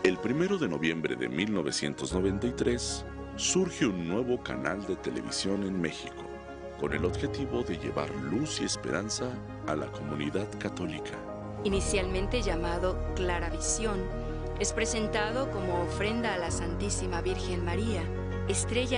El 1 de noviembre de 1993 surge un nuevo canal de televisión en México, con el objetivo de llevar luz y esperanza a la comunidad católica. Inicialmente llamado Claravisión, es presentado como ofrenda a la Santísima Virgen María, estrella